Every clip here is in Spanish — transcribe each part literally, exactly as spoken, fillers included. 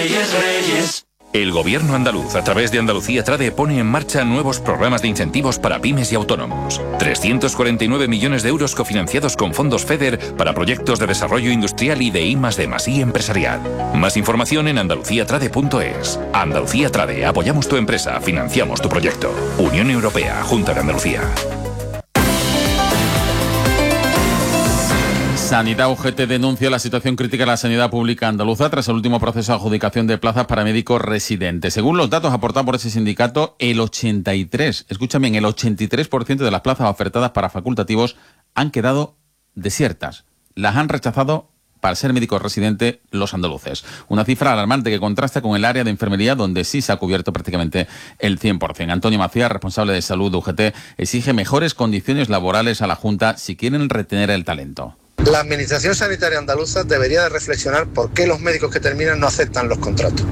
Reyes, Reyes. El Gobierno andaluz, a través de Andalucía Trade, pone en marcha nuevos programas de incentivos para pymes y autónomos. trescientos cuarenta y nueve millones de euros cofinanciados con fondos FEDER para proyectos de desarrollo industrial y de I más D más I empresarial. Más información en andalucía trade punto es. Andalucía Trade, apoyamos tu empresa, financiamos tu proyecto. Unión Europea, Junta de Andalucía. Sanidad U G T denuncia la situación crítica de la sanidad pública andaluza tras el último proceso de adjudicación de plazas para médicos residentes. Según los datos aportados por ese sindicato, el ochenta y tres, escúchame bien, el ochenta y tres por ciento de las plazas ofertadas para facultativos han quedado desiertas. Las han rechazado para ser médicos residentes los andaluces. Una cifra alarmante que contrasta con el área de enfermería, donde sí se ha cubierto prácticamente el cien por ciento. Antonio Macías, responsable de salud de U G T, exige mejores condiciones laborales a la Junta si quieren retener el talento. La Administración Sanitaria Andaluza debería de reflexionar por qué los médicos que terminan no aceptan los contratos.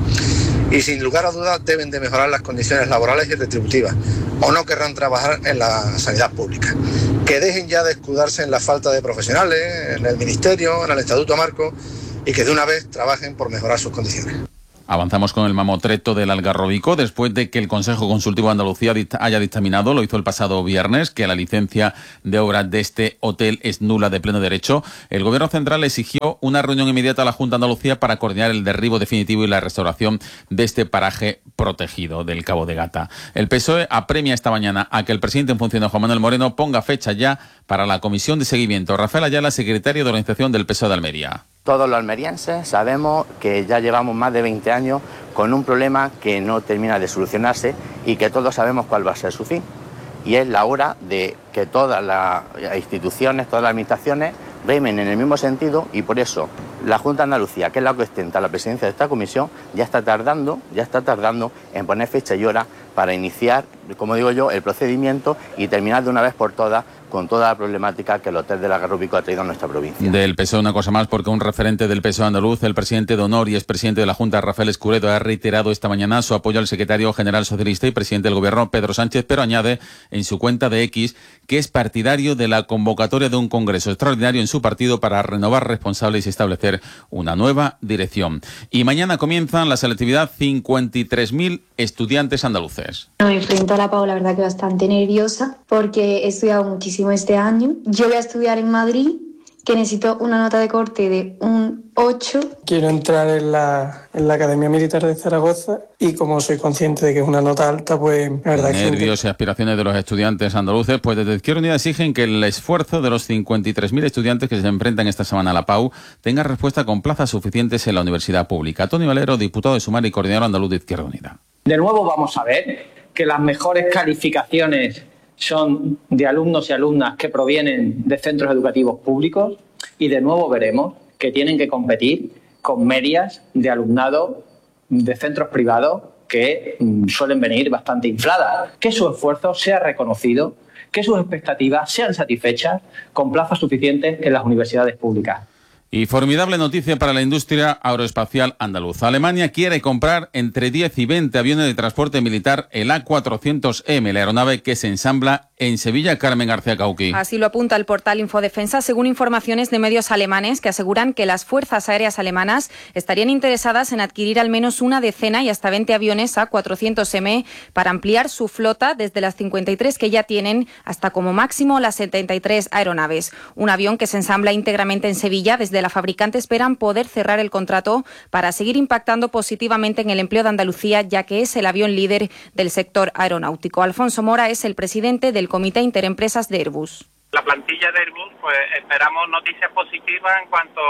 Y sin lugar a dudas deben de mejorar las condiciones laborales y retributivas, o no querrán trabajar en la sanidad pública. Que dejen ya de escudarse en la falta de profesionales, en el Ministerio, en el Estatuto Marco, y que de una vez trabajen por mejorar sus condiciones. Avanzamos con el mamotreto del Algarrobico. Después de que el Consejo Consultivo de Andalucía haya dictaminado, lo hizo el pasado viernes, que la licencia de obras de este hotel es nula de pleno derecho, el Gobierno Central exigió una reunión inmediata a la Junta de Andalucía para coordinar el derribo definitivo y la restauración de este paraje protegido del Cabo de Gata. El P S O E apremia esta mañana a que el presidente en funciones, Juan Manuel Moreno, ponga fecha ya para la comisión de seguimiento. Rafael Ayala, secretario de organización del P S O E de Almería. Todos los almerienses sabemos que ya llevamos más de veinte años con un problema que no termina de solucionarse y que todos sabemos cuál va a ser su fin. Y es la hora de que todas las instituciones, todas las administraciones remen en el mismo sentido, y por eso la Junta de Andalucía, que es la que ostenta la presidencia de esta comisión, ya está tardando, ya está tardando en poner fecha y hora para iniciar, como digo yo, el procedimiento y terminar de una vez por todas con toda la problemática que el hotel del Algarrobico ha traído a nuestra provincia. Del P S O E una cosa más, porque un referente del P S O E andaluz, el presidente de honor y expresidente de la Junta, Rafael Escuredo, ha reiterado esta mañana su apoyo al secretario general socialista y presidente del Gobierno, Pedro Sánchez, pero añade en su cuenta de X que es partidario de la convocatoria de un congreso extraordinario en su partido para renovar responsables y establecer una nueva dirección. Y mañana comienzan la selectividad cincuenta y tres mil estudiantes andaluces. Me enfrento a la Pau, la verdad que bastante nerviosa, porque he estudiado muchísimo este año. Yo voy a estudiar en Madrid, que necesito una nota de corte de un ocho. Quiero entrar en la, en la Academia Militar de Zaragoza y como soy consciente de que es una nota alta, pues la verdad que... Nervios y aspiraciones de los estudiantes andaluces, pues desde Izquierda Unida exigen que el esfuerzo de los cincuenta y tres mil estudiantes que se enfrentan esta semana a la Pau tenga respuesta con plazas suficientes en la universidad pública. Tony Valero, diputado de Sumar y coordinador andaluz de Izquierda Unida. De nuevo vamos a ver que las mejores calificaciones son de alumnos y alumnas que provienen de centros educativos públicos, y de nuevo veremos que tienen que competir con medias de alumnado de centros privados que mm, suelen venir bastante infladas. Que su esfuerzo sea reconocido, que sus expectativas sean satisfechas con plazas suficientes en las universidades públicas. Y formidable noticia para la industria aeroespacial andaluza. Alemania quiere comprar entre diez y veinte aviones de transporte militar, el A cuatrocientos eme, la aeronave que se ensambla en Sevilla. Carmen García Cauqui. Así lo apunta el portal Infodefensa, según informaciones de medios alemanes que aseguran que las fuerzas aéreas alemanas estarían interesadas en adquirir al menos una decena y hasta veinte aviones A cuatrocientos eme para ampliar su flota desde las cincuenta y tres que ya tienen hasta como máximo las setenta y tres aeronaves. Un avión que se ensambla íntegramente en Sevilla. Desde la fabricante esperan poder cerrar el contrato para seguir impactando positivamente en el empleo de Andalucía, ya que es el avión líder del sector aeronáutico. Alfonso Mora es el presidente del Comité Interempresas de Airbus. La plantilla de Airbus, pues esperamos noticias positivas en cuanto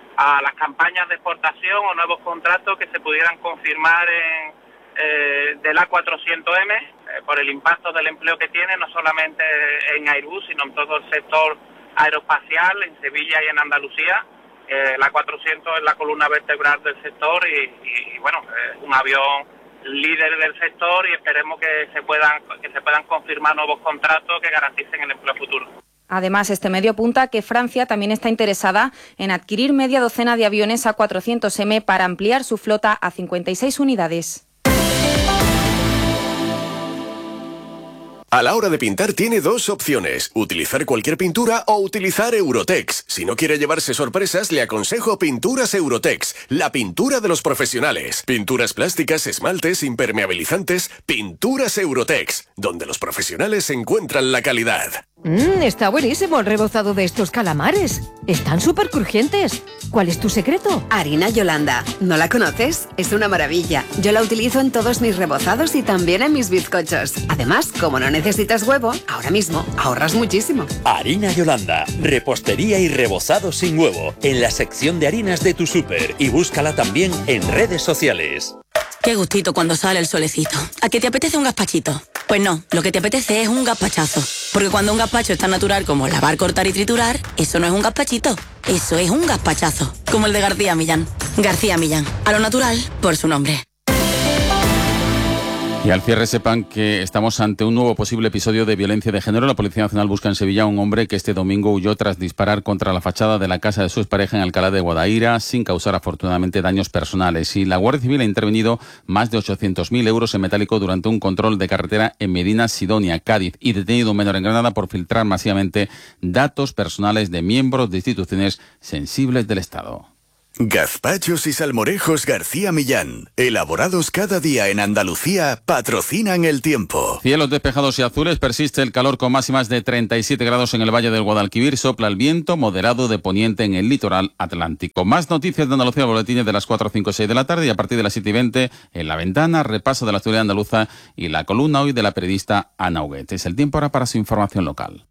a las campañas de exportación o nuevos contratos que se pudieran confirmar en, eh, del A cuatrocientos eme eh, por el impacto del empleo que tiene, no solamente en Airbus, sino en todo el sector aeroespacial, en Sevilla y en Andalucía. Eh, la cuatrocientos es la columna vertebral del sector y, y, y bueno, es un avión líder del sector y esperemos que se puedan que se puedan confirmar nuevos contratos que garanticen el empleo futuro. Además, este medio apunta que Francia también está interesada en adquirir media docena de aviones A cuatrocientos eme para ampliar su flota a cincuenta y seis unidades. A la hora de pintar tiene dos opciones, utilizar cualquier pintura o utilizar Eurotex. Si no quiere llevarse sorpresas, le aconsejo Pinturas Eurotex, la pintura de los profesionales. Pinturas plásticas, esmaltes, impermeabilizantes, Pinturas Eurotex, donde los profesionales encuentran la calidad. Mmm, está buenísimo el rebozado de estos calamares. Están súper crujientes. ¿Cuál es tu secreto? Harina Yolanda. ¿No la conoces? Es una maravilla. Yo la utilizo en todos mis rebozados y también en mis bizcochos. Además, como no necesitas huevo, ahora mismo ahorras muchísimo. Harina Yolanda. Repostería y rebozado sin huevo. En la sección de harinas de tu súper. Y búscala también en redes sociales. Qué gustito cuando sale el solecito. ¿A qué te apetece un gazpachito? Pues no, lo que te apetece es un gazpachazo. Porque cuando un gazpacho es tan natural como lavar, cortar y triturar, eso no es un gazpachito, eso es un gazpachazo. Como el de García Millán. García Millán, a lo natural, por su nombre. Y al cierre sepan que estamos ante un nuevo posible episodio de violencia de género. La Policía Nacional busca en Sevilla a un hombre que este domingo huyó tras disparar contra la fachada de la casa de su expareja en Alcalá de Guadaira, sin causar afortunadamente daños personales. Y la Guardia Civil ha intervenido más de ochocientos mil euros en metálico durante un control de carretera en Medina Sidonia, Cádiz, y detenido a un menor en Granada por filtrar masivamente datos personales de miembros de instituciones sensibles del Estado. Gazpachos y salmorejos García Millán, elaborados cada día en Andalucía, patrocinan el tiempo. Cielos despejados y azules, persiste el calor con máximas de treinta y siete grados en el Valle del Guadalquivir, sopla el viento moderado de poniente en el litoral atlántico. Más noticias de Andalucía, boletines de las cuatro, cinco, seis de la tarde y a partir de las siete y veinte en La Ventana, repaso de la actualidad andaluza y la columna hoy de la periodista Ana Huguet. Es el tiempo ahora para su información local.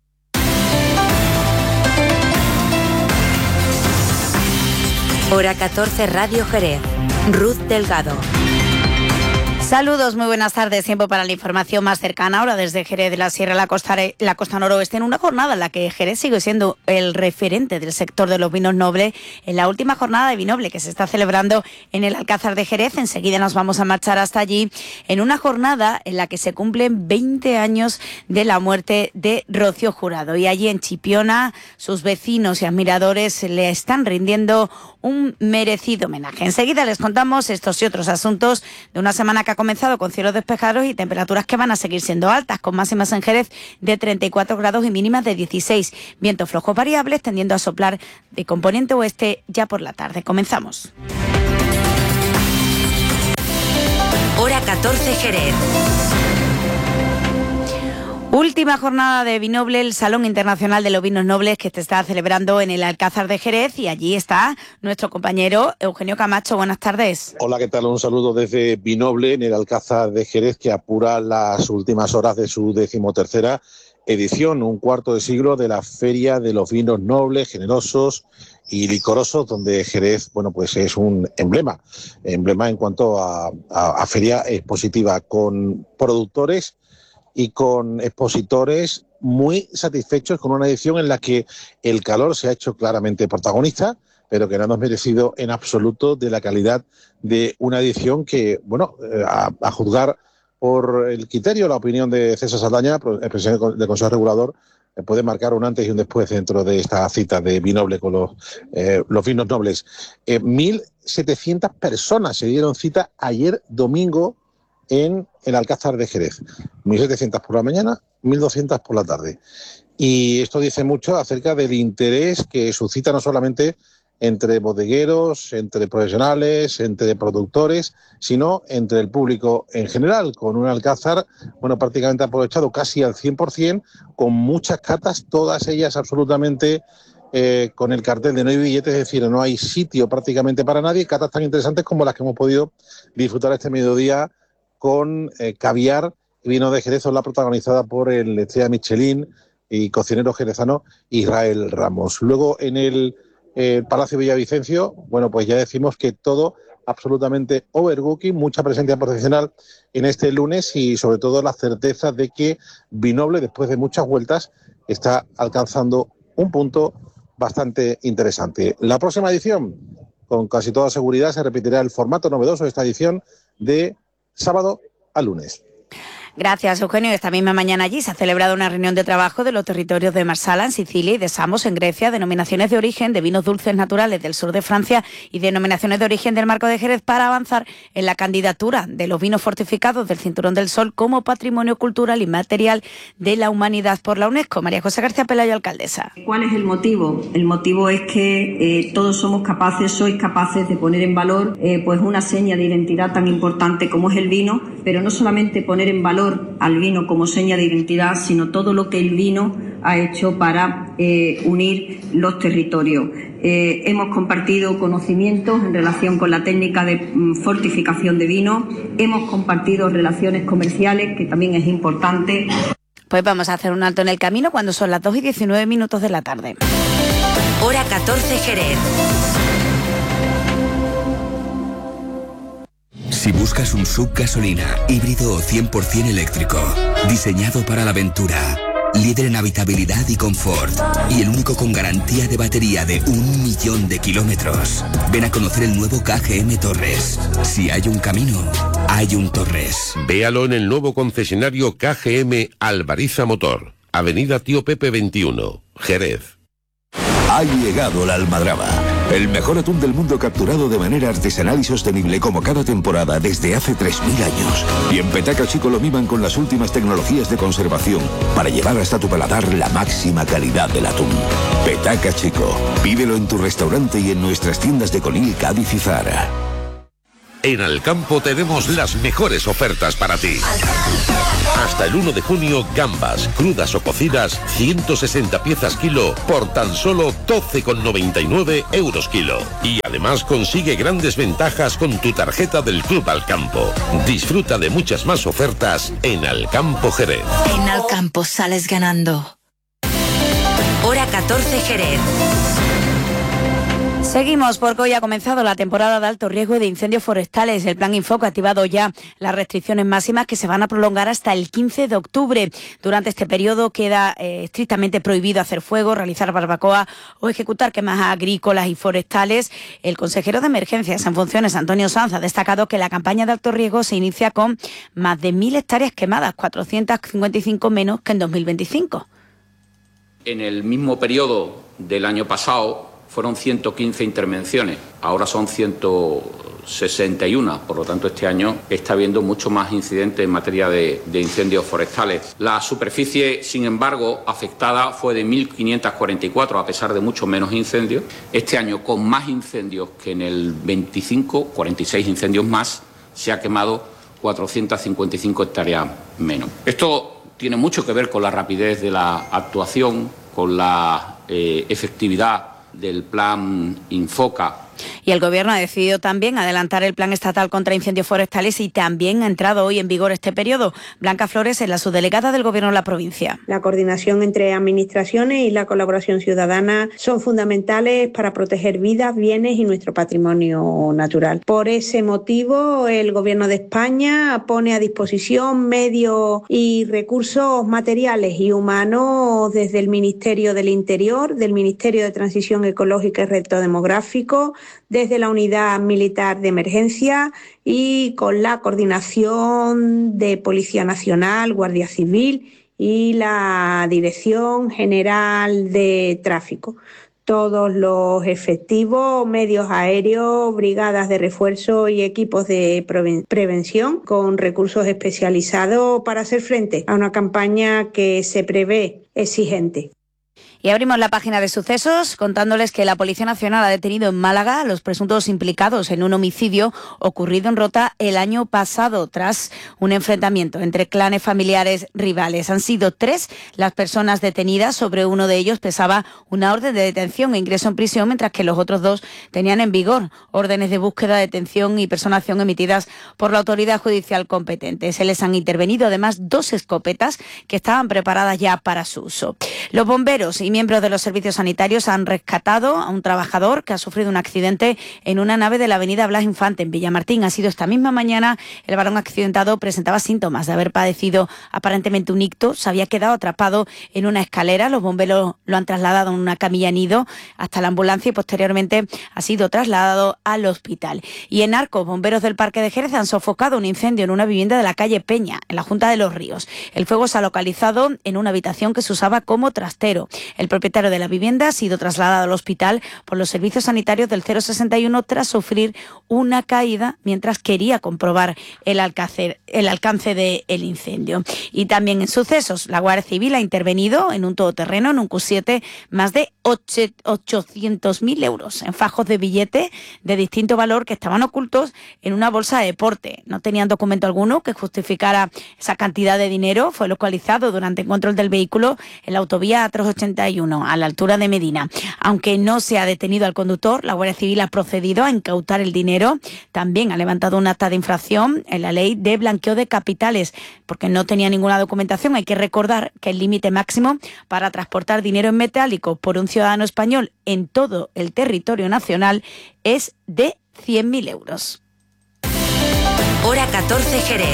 Hora catorce, Radio Jerez. Ruth Delgado. Saludos, muy buenas tardes. Tiempo para la información más cercana. Ahora desde Jerez de la Sierra, la costa, la costa noroeste, en una jornada en la que Jerez sigue siendo el referente del sector de los vinos nobles. En la última jornada de Vinoble que se está celebrando en el Alcázar de Jerez. Enseguida nos vamos a marchar hasta allí. En una jornada en la que se cumplen veinte años de la muerte de Rocío Jurado. Y allí en Chipiona, sus vecinos y admiradores le están rindiendo un merecido homenaje. Enseguida les contamos estos y otros asuntos de una semana que ha comenzado con cielos despejados y temperaturas que van a seguir siendo altas, con máximas en Jerez de treinta y cuatro grados y mínimas de dieciséis. Vientos flojos variables tendiendo a soplar de componente oeste ya por la tarde. Comenzamos. Hora catorce, Jerez. Última jornada de Vinoble, el Salón Internacional de los Vinos Nobles que se está celebrando en el Alcázar de Jerez, y allí está nuestro compañero Eugenio Camacho. Buenas tardes. Hola, ¿qué tal? Un saludo desde Vinoble en el Alcázar de Jerez, que apura las últimas horas de su decimotercera edición, un cuarto de siglo de la Feria de los Vinos Nobles, Generosos y Licorosos, donde Jerez, bueno, pues es un emblema, emblema en cuanto a, a, a feria expositiva, con productores y con expositores muy satisfechos con una edición en la que el calor se ha hecho claramente protagonista, pero que no hemos merecido en absoluto de la calidad de una edición que, bueno, a, a juzgar por el criterio, la opinión de César Saldaña, el presidente del Consejo Regulador, puede marcar un antes y un después dentro de esta cita de Vinoble con los, eh, los vinos nobles. Eh, mil setecientas personas se dieron cita ayer domingo en el Alcázar de Jerez. mil setecientas por la mañana, mil doscientas por la tarde. Y esto dice mucho acerca del interés que suscita no solamente entre bodegueros, entre profesionales, entre productores, sino entre el público en general, con un Alcázar, bueno, prácticamente aprovechado casi al cien por ciento, con muchas catas, todas ellas absolutamente eh, con el cartel de no hay billetes, es decir, no hay sitio prácticamente para nadie, catas tan interesantes como las que hemos podido disfrutar este mediodía con eh, caviar y vino de Jerez, la protagonizada por el estrella Michelin y cocinero jerezano Israel Ramos. Luego en el eh, Palacio Villavicencio, bueno, pues ya decimos que todo absolutamente overbooking, mucha presencia profesional en este lunes y sobre todo la certeza de que Vinoble, después de muchas vueltas, está alcanzando un punto bastante interesante. La próxima edición, con casi toda seguridad, se repetirá el formato novedoso de esta edición de sábado a lunes. Gracias, Eugenio. Esta misma mañana allí se ha celebrado una reunión de trabajo de los territorios de Marsala, en Sicilia, y de Samos, en Grecia, denominaciones de origen de vinos dulces naturales del sur de Francia y denominaciones de origen del Marco de Jerez, para avanzar en la candidatura de los vinos fortificados del Cinturón del Sol como Patrimonio Cultural Inmaterial de la Humanidad por la UNESCO. María José García Pelayo, alcaldesa. ¿Cuál es el motivo? El motivo es que eh, todos somos capaces, sois capaces de poner en valor eh, pues una seña de identidad tan importante como es el vino, pero no solamente poner en valor al vino como seña de identidad, sino todo lo que el vino ha hecho para eh, unir los territorios. Eh, hemos compartido conocimientos en relación con la técnica de mm, fortificación de vino, hemos compartido relaciones comerciales, que también es importante. Pues vamos a hacer un alto en el camino cuando son las dos y diecinueve minutos de la tarde. Hora catorce, Jerez. Si buscas un sub gasolina, híbrido o cien por ciento eléctrico, diseñado para la aventura, líder en habitabilidad y confort, y el único con garantía de batería de un millón de kilómetros, ven a conocer el nuevo K G M Torres. Si hay un camino, hay un Torres. Véalo en el nuevo concesionario K G M Alvariza Motor, Avenida Tío Pepe veintiuno, Jerez. Ha llegado la almadraba, el mejor atún del mundo capturado de manera artesanal y sostenible como cada temporada desde hace tres mil años. Y en Petaca Chico lo miman con las últimas tecnologías de conservación para llevar hasta tu paladar la máxima calidad del atún. Petaca Chico, pídelo en tu restaurante y en nuestras tiendas de Conil, Cádiz y Zara. En Alcampo tenemos las mejores ofertas para ti. Hasta el uno de junio, gambas, crudas o cocidas, ciento sesenta piezas kilo por tan solo doce con noventa y nueve euros kilo. Y además consigue grandes ventajas con tu tarjeta del Club Alcampo. Disfruta de muchas más ofertas en Alcampo Jerez. En Alcampo sales ganando. Hora catorce, Jerez. Seguimos porque hoy ha comenzado la temporada de alto riesgo de incendios forestales. El Plan Infoca ha activado ya las restricciones máximas que se van a prolongar hasta el quince de octubre. Durante este periodo queda eh, estrictamente prohibido hacer fuego, realizar barbacoa o ejecutar quemas agrícolas y forestales. El consejero de Emergencias en funciones, Antonio Sanz, ha destacado que la campaña de alto riesgo se inicia con más de mil hectáreas quemadas, cuatrocientas cincuenta y cinco menos que en dos mil veinticinco. En el mismo periodo del año pasado fueron ciento quince intervenciones, ahora son ciento sesenta y uno, por lo tanto este año está habiendo mucho más incidentes en materia de, de incendios forestales. La superficie, sin embargo, afectada fue de mil quinientos cuarenta y cuatro, a pesar de mucho menos incendios. Este año, con más incendios que en el veinticinco, cuarenta y seis incendios más, se ha quemado cuatrocientas cincuenta y cinco hectáreas menos. Esto tiene mucho que ver con la rapidez de la actuación, con la eh, efectividad del Plan Infoca. Y el Gobierno ha decidido también adelantar el Plan Estatal contra Incendios Forestales y también ha entrado hoy en vigor este periodo. Blanca Flores es la subdelegada del Gobierno en la provincia. La coordinación entre administraciones y la colaboración ciudadana son fundamentales para proteger vidas, bienes y nuestro patrimonio natural. Por ese motivo, el Gobierno de España pone a disposición medios y recursos materiales y humanos desde el Ministerio del Interior, del Ministerio de Transición Ecológica y Reto Demográfico, desde la Unidad Militar de Emergencia y con la coordinación de Policía Nacional, Guardia Civil y la Dirección General de Tráfico. Todos los efectivos, medios aéreos, brigadas de refuerzo y equipos de prevención con recursos especializados para hacer frente a una campaña que se prevé exigente. Y abrimos la página de sucesos contándoles que la Policía Nacional ha detenido en Málaga a los presuntos implicados en un homicidio ocurrido en Rota el año pasado tras un enfrentamiento entre clanes familiares rivales. Han sido tres las personas detenidas. Sobre uno de ellos pesaba una orden de detención e ingreso en prisión, mientras que los otros dos tenían en vigor órdenes de búsqueda, detención y personación emitidas por la autoridad judicial competente. Se les han intervenido además dos escopetas que estaban preparadas ya para su uso. Los bomberos y miembros de los servicios sanitarios han rescatado a un trabajador que ha sufrido un accidente en una nave de la avenida Blas Infante en Villamartín. Ha sido esta misma mañana. El varón accidentado presentaba síntomas de haber padecido aparentemente un ictus. Se había quedado atrapado en una escalera. Los bomberos lo han trasladado en una camilla nido hasta la ambulancia y posteriormente ha sido trasladado al hospital. Y en Arcos, bomberos del Parque de Jerez han sofocado un incendio en una vivienda de la calle Peña, en la Junta de los Ríos. El fuego se ha localizado en una habitación que se usaba como trastero. El propietario de la vivienda ha sido trasladado al hospital por los servicios sanitarios del cero sesenta y uno tras sufrir una caída mientras quería comprobar el alcance, el alcance del incendio. Y también en sucesos, la Guardia Civil ha intervenido en un todoterreno, en un Q siete, más de ochocientos mil euros en fajos de billete de distinto valor que estaban ocultos en una bolsa de deporte. No tenían documento alguno que justificara esa cantidad de dinero. Fue localizado durante el control del vehículo en la autovía A trescientos ochenta y uno, a la altura de Medina. Aunque no se ha detenido al conductor, la Guardia Civil ha procedido a incautar el dinero. También ha levantado un acta de infracción en la ley de blanqueo de capitales, porque no tenía ninguna documentación. Hay que recordar que el límite máximo para transportar dinero en metálico por un ciudadano español en todo el territorio nacional es de cien mil euros. Hora catorce, Jerez.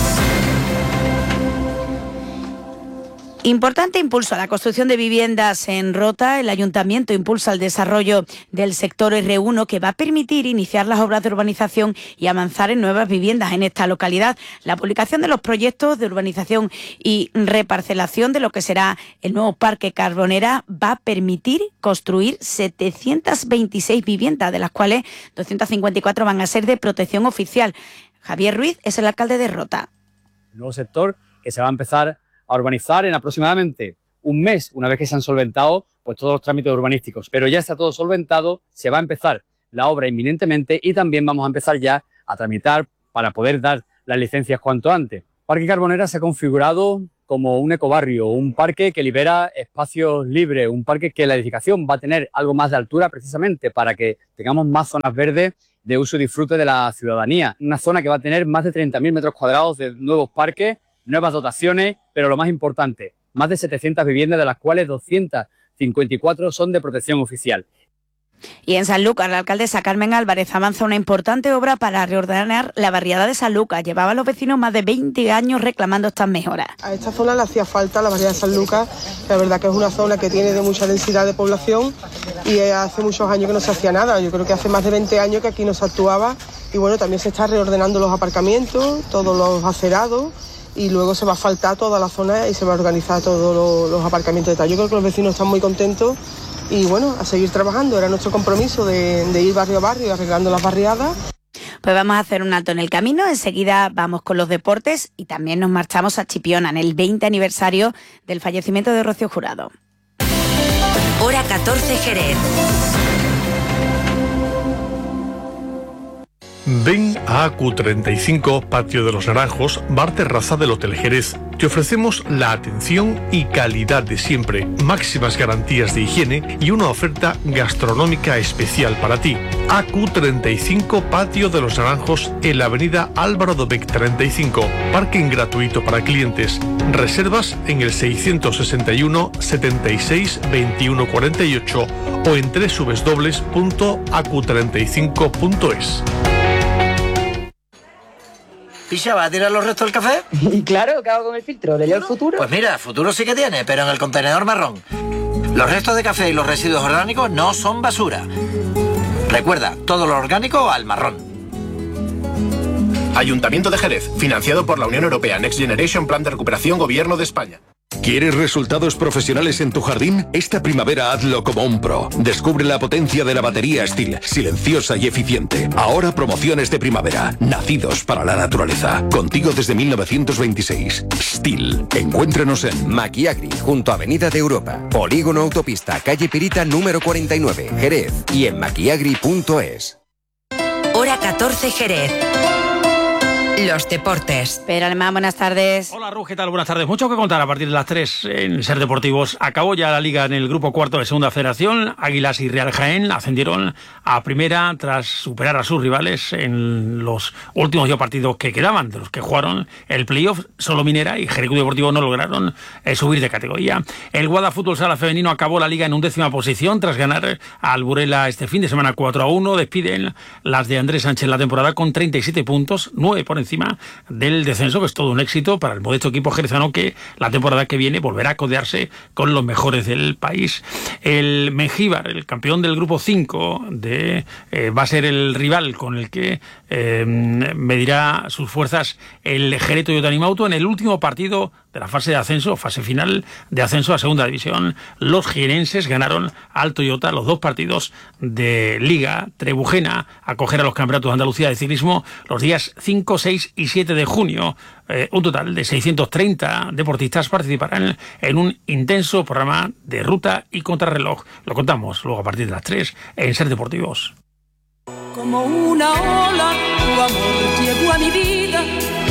Importante impulso a la construcción de viviendas en Rota. El Ayuntamiento impulsa el desarrollo del sector erre uno, que va a permitir iniciar las obras de urbanización y avanzar en nuevas viviendas en esta localidad. La publicación de los proyectos de urbanización y reparcelación de lo que será el nuevo Parque Carbonera va a permitir construir setecientas veintiséis viviendas, de las cuales doscientas cincuenta y cuatro van a ser de protección oficial. Javier Ruiz es el alcalde de Rota. El nuevo sector que se va a empezar a urbanizar en aproximadamente un mes, una vez que se han solventado pues todos los trámites urbanísticos. Pero ya está todo solventado, se va a empezar la obra inminentemente y también vamos a empezar ya a tramitar para poder dar las licencias cuanto antes. Parque Carbonera se ha configurado como un ecobarrio, un parque que libera espacios libres, un parque que la edificación va a tener algo más de altura precisamente para que tengamos más zonas verdes de uso y disfrute de la ciudadanía. Una zona que va a tener más de treinta mil metros cuadrados de nuevos parques, nuevas dotaciones, pero lo más importante, más de setecientas viviendas, de las cuales doscientas cincuenta y cuatro son de protección oficial. Y en Sanlúcar, la alcaldesa Carmen Álvarez avanza una importante obra para reordenar la barriada de Sanlúcar. Llevaban los vecinos más de veinte años reclamando estas mejoras. A esta zona le hacía falta la barriada de Sanlúcar, la verdad que es una zona que tiene de mucha densidad de población y hace muchos años que no se hacía nada. Yo creo que hace más de veinte años que aquí no se actuaba y bueno, también se está reordenando los aparcamientos, todos los acerados, y luego se va a asfaltar toda la zona y se va a organizar todos los, los aparcamientos de tal. Yo creo que los vecinos están muy contentos y bueno, a seguir trabajando. Era nuestro compromiso de, de ir barrio a barrio arreglando las barriadas. Pues vamos a hacer un alto en el camino, enseguida vamos con los deportes y también nos marchamos a Chipiona en el veinte aniversario del fallecimiento de Rocío Jurado. Hora catorce, Jerez. Ven a A Q treinta y cinco, Patio de los Naranjos, bar terraza del Hotel Jerez. Te ofrecemos la atención y calidad de siempre, máximas garantías de higiene y una oferta gastronómica especial para ti. A Q treinta y cinco, Patio de los Naranjos, en la avenida Álvaro Dobech treinta y cinco. Parking gratuito para clientes. Reservas en el seiscientos sesenta y uno, setenta y seis, veintiuno cuarenta y ocho o en doble u doble u doble u punto a q treinta y cinco punto es. Picha, ¿va a tirar los restos del café? Y claro, ¿qué hago con el filtro? ¿Le llevo el futuro? Pues mira, futuro sí que tiene, pero en el contenedor marrón. Los restos de café y los residuos orgánicos no son basura. Recuerda, todo lo orgánico al marrón. Ayuntamiento de Jerez, financiado por la Unión Europea, Next Generation Plan de Recuperación, Gobierno de España. ¿Quieres resultados profesionales en tu jardín? Esta primavera hazlo como un pro. Descubre la potencia de la batería Stihl, silenciosa y eficiente. Ahora promociones de primavera, nacidos para la naturaleza. Contigo desde mil novecientos veintiséis. Stihl. Encuéntranos en Maquiagri, junto a Avenida de Europa. Polígono Autopista, calle Pirita número cuarenta y nueve, Jerez. Y en maquiagri punto es. Hora catorce, Jerez. los deportes. Pedro Alemán, buenas tardes. Hola, Ruth, ¿qué tal? Buenas tardes. Mucho que contar a partir de las tres en Ser Deportivos. Acabó ya la Liga en el grupo cuarto de Segunda Federación. Águilas y Real Jaén ascendieron a primera tras superar a sus rivales en los últimos dos partidos que quedaban, de los que jugaron el playoff. Solo Minera y Jericó Deportivo no lograron eh, subir de categoría. El Guada Fútbol Sala Femenino acabó la Liga en undécima posición tras ganar al Burela este fin de semana cuatro a uno. Despiden las de Andrés Sánchez la temporada con treinta y siete puntos, nueve por encima del descenso, que es todo un éxito para el modesto equipo jerezano, que la temporada que viene volverá a codearse con los mejores del país. El Mengíbar, el campeón del grupo cinco, de, eh, va a ser el rival con el que eh, medirá sus fuerzas el Jerez Toyota Animauto en el último partido de la fase de ascenso, fase final de ascenso a segunda división. Los jienenses ganaron al Toyota los dos partidos de Liga Trebujena, acoger a los campeonatos de Andalucía de ciclismo los días cinco, seis y siete de junio. Eh, un total de seiscientos treinta deportistas participarán en un intenso programa de ruta y contrarreloj. Lo contamos luego a partir de las tres en Ser Deportivos. Como una ola, tu amor llegó a mi vida,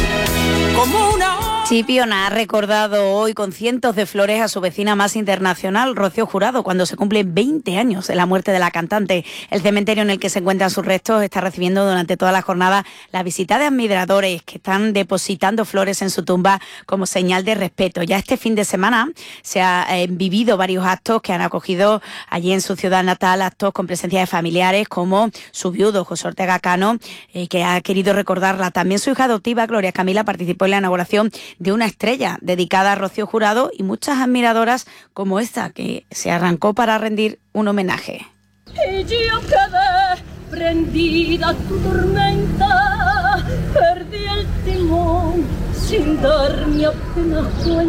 como una ola. Chipiona ha recordado hoy con cientos de flores a su vecina más internacional, Rocío Jurado, cuando se cumplen veinte años de la muerte de la cantante. El cementerio en el que se encuentran sus restos está recibiendo durante toda la jornada la visita de admiradores que están depositando flores en su tumba como señal de respeto. Ya este fin de semana se han eh, vivido varios actos que han acogido allí en su ciudad natal, actos con presencia de familiares como su viudo, José Ortega Cano, eh, que ha querido recordarla. También su hija adoptiva, Gloria Camila, participó en la inauguración de una estrella dedicada a Rocío Jurado, y muchas admiradoras como esta, que se arrancó para rendir un homenaje. Y yo quedé prendida a tu tormenta, perdí el timón sin darme apenas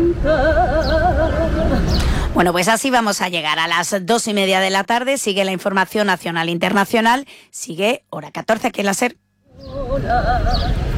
cuenta. Bueno, pues así vamos a llegar a las dos y media de la tarde. Sigue la información nacional e internacional. Sigue Hora catorce aquí en la Ser. Hola.